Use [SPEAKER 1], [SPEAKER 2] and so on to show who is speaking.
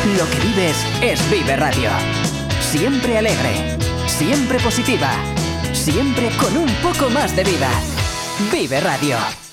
[SPEAKER 1] Lo que vives es Vive Radio. Siempre alegre, siempre positiva, siempre con un poco más de vida. Vive Radio.